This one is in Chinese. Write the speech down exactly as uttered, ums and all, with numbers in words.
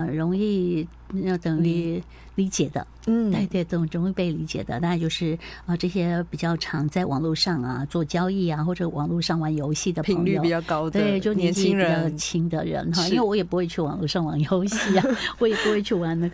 容易要等于理解的， 嗯， 对对，都容易被理解的，当然就是呃这些比较常在网络上啊做交易啊，或者网络上玩游戏的朋友， 频率比较高的， 对，就年纪比较轻人轻的人哈，因为我也不会去网络上玩游戏啊，我也不会去玩那个。